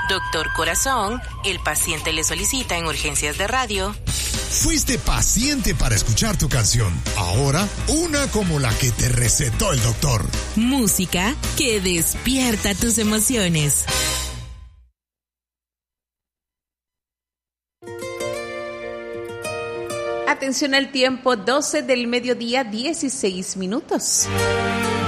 Doctor Corazón, el paciente le solicita en urgencias de radio. Fuiste paciente para escuchar tu canción. Ahora, una como la que te recetó el doctor. Música que despierta tus emociones. Atención al tiempo, 12 del mediodía, 16 minutos.